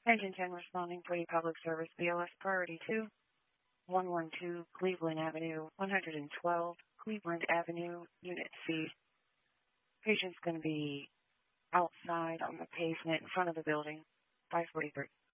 Engine 10 responding for you, public service, BLS priority 2, 112 Cleveland Avenue, 112 Cleveland Avenue, Unit C. Patient's going to be outside on the pavement in front of the building, 543.